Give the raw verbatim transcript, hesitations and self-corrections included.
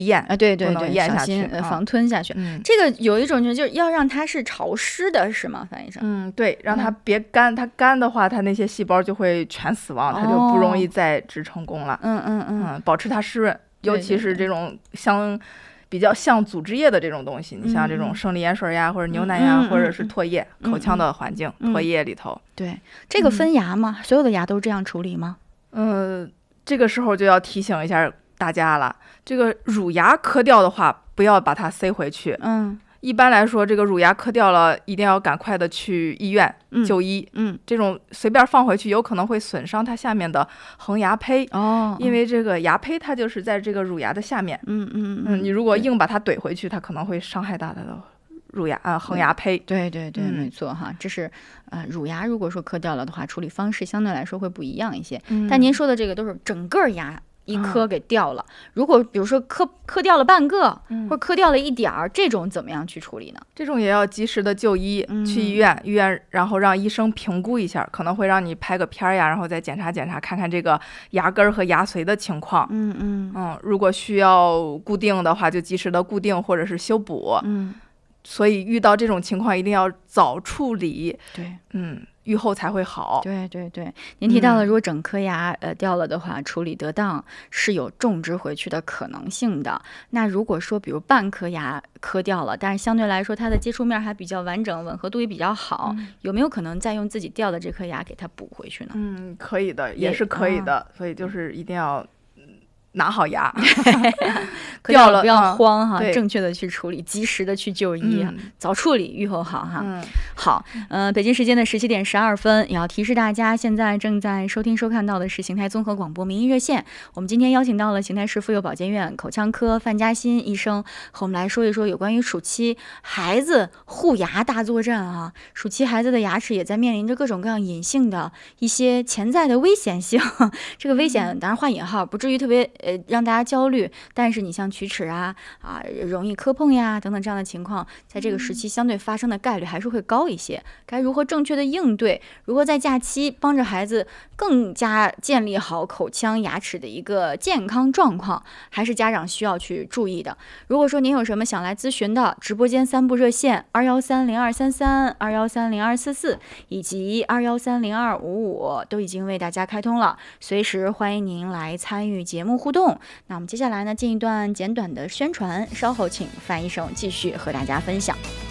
咽啊，对对对， 不能咽下去， 呃、防吞下去、 嗯。 这个有一种就是要让它是潮湿的，是吗，范医生？ 嗯，对，让它别干，嗯、它干的话，它那些细胞就会全死亡， 哦、 它就不容易再植成功了。 嗯嗯嗯嗯，保持它湿润，尤其是这种像比较像组织液的这种东西， 嗯、 你像这种生理盐水呀，或者牛奶呀， 嗯、 或者是唾液， 嗯、 口腔的环境， 嗯、 唾液里头。 对，这个分牙吗？嗯、所有的牙都这样处理吗？ 嗯、呃，这个时候就要提醒一下大家了，这个乳牙磕掉的话，不要把它塞回去。 嗯， 一般来说，这个乳牙磕掉了，一定要赶快的去医院就医。 嗯，嗯这种随便放回去，有可能会损伤它下面的恒牙胚。 哦， 因为这个牙胚它就是在这个乳牙的下面。 嗯嗯嗯，你如果硬把它怼回去，它可能会伤害到它的乳牙啊、呃、恒牙胚。 对对对， 嗯、 没错哈，这是呃乳牙如果说磕掉了的话，处理方式相对来说会不一样一些。嗯、但您说的这个都是整个牙一颗给掉了，嗯、如果比如说磕磕掉了半个，嗯、或者磕掉了一点儿，这种怎么样去处理呢？ 这种也要及时的就医， 嗯、 去医院，医院然后让医生评估一下，可能会让你拍个片呀，然后再检查检查，看看这个牙根和牙髓的情况。 嗯嗯嗯，如果需要固定的话，就及时的固定或者是修补。 嗯， 所以遇到这种情况一定要早处理。 对， 嗯。愈后才会好。 对对对，您提到了，如果整颗牙、嗯、呃掉了的话，处理得当是有种植回去的可能性的。那如果说，比如半颗牙磕掉了，但是相对来说它的接触面还比较完整，吻合度也比较好，嗯、有没有可能再用自己掉的这颗牙给它补回去呢？ 嗯，可以的，也是可以的。啊、所以就是一定要拿好牙， 掉了不要慌哈， 嗯、 正确的去处理，及时的去就医，嗯、早处理愈后好哈。 嗯， 好，呃，北京时间的十七点十二分，也要提示大家，现在正在收听收看到的是邢台综合广播民意热线。我们今天邀请到了邢台市妇幼保健院口腔科范嘉欣医生，和我们来说一说有关于暑期孩子护牙大作战啊。暑期孩子的牙齿也在面临着各种各样隐性的一些潜在的危险性，这个危险当然画引号，不至于特别呃让大家焦虑，但是你像龋齿啊啊容易磕碰呀等等这样的情况，在这个时期相对发生的概率还是会高一些。该如何正确的应对？如何在假期帮着孩子更加建立好口腔牙齿的一个健康状况，还是家长需要去注意的。如果说您有什么想来咨询的，直播间三部热线二幺三零二三三、二幺三零二四四以及二幺三零二五五都已经为大家开通了，随时欢迎您来参与节目互动。那我们接下来呢，进一段简短的宣传，稍后请范医生继续和大家分享。